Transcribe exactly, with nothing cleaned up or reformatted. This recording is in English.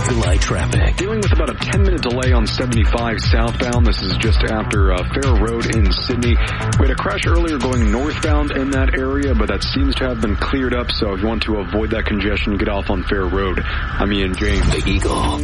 Eagle Eye traffic. Dealing with about a ten-minute delay on seventy-five southbound. This is just after uh, Fair Road in Sydney. We had a crash earlier going northbound in that area, but that seems to have been cleared up. So if you want to avoid that congestion, get off on Fair Road. I'm Ian James. The Eagle.